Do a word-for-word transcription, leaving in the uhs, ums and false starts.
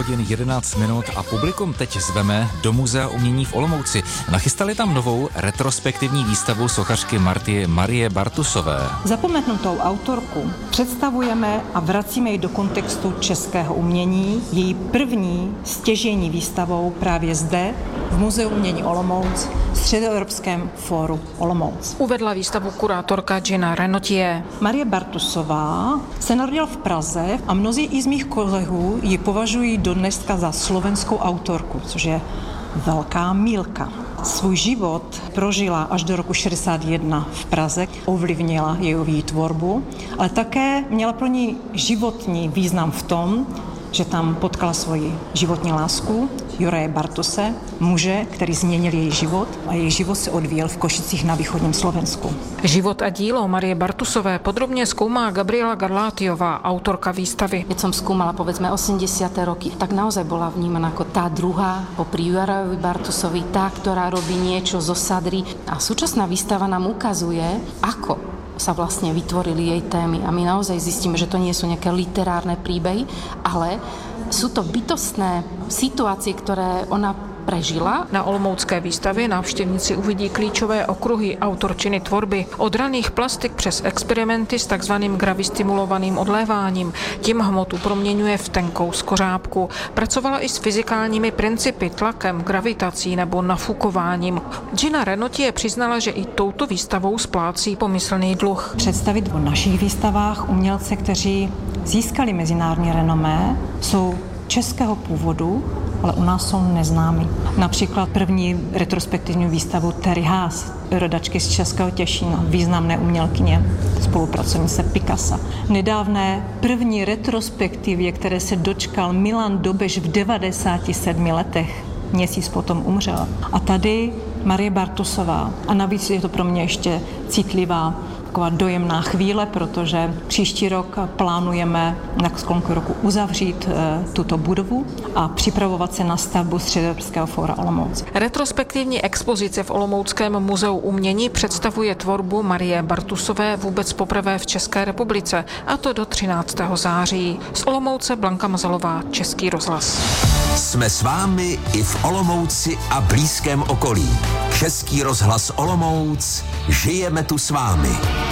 hodin jedenáct minut a publikum teď zveme do Muzea umění v Olomouci. Nachystali tam novou retrospektivní výstavu sochařky Marty Marie Bartusové. Zapomenutou autorku představujeme a vracíme ji do kontextu českého umění. Její první stěžejní výstavou právě zde v Muzeu umění Olomouc, Středoevropském fóru Olomouc. Uvedla výstavu kurátorka Gina Renotier. Marie Bartusová se narodila v Praze a mnozí i z mých kolegů ji považují dodneska za slovenskou autorku, což je velká mýlka. Svůj život prožila až do roku šedesát jedna v Praze, ovlivnila její tvorbu, ale také měla pro ní životní význam v tom, že tam potkala svoji životní lásku, Juraje Bartuse, muže, který změnil její život a její život se odvíjel v Košicích na východním Slovensku. Život a dílo Marie Bartusové podrobně zkoumá Gabriela Garlátiová, autorka výstavy. Keď som skúmala povedzme osemdesiate roky, tak naozaj bola vnímaná ako tá druhá popri Jurajovi Bartusovi, tá, ktorá robí niečo zo sadry. A súčasná výstava nám ukazuje, ako sa vlastne vytvorili jej témy. A my naozaj zistíme, že to nie sú nejaké literárne príbehy, ale sú to bytostné situácie, ktoré ona prežila. Na olomoucké výstavě návštěvníci uvidí klíčové okruhy autorčiny tvorby. Od raných plastik přes experimenty s takzvaným gravistimulovaným odléváním. Tím hmotu proměňuje v tenkou skořápku. Pracovala i s fyzikálními principy, tlakem, gravitací nebo nafukováním. Gina Renotier přiznala, že i touto výstavou splácí pomyslný dluh. Představit v našich výstavách umělce, kteří získali mezinárodní renomé, jsou českého původu, ale u nás jsou neznámí. Například první retrospektivní výstavu Terry Haas, rodačky z Českého Těšína, významné umělkyně, spolupracovnice Picassa. Nedávné první retrospektivě, které se dočkal Milan Dobeš v devadesáti sedmi letech, měsíc potom umřel. A tady Marie Bartusová. A navíc je to pro mě ještě citlivá, taková dojemná chvíle, protože příští rok plánujeme na sklonku roku uzavřít e, tuto budovu a připravovat se na stavbu Středoevropského fóra Olomouc. Retrospektivní expozice v Olomouckém muzeu umění představuje tvorbu Marie Bartusové vůbec poprvé v České republice, a to do třináctého září. Z Olomouce Blanka Mazalová, Český rozhlas. Jsme s vámi i v Olomouci a blízkém okolí. Český rozhlas Olomouc, žijeme tu s vámi.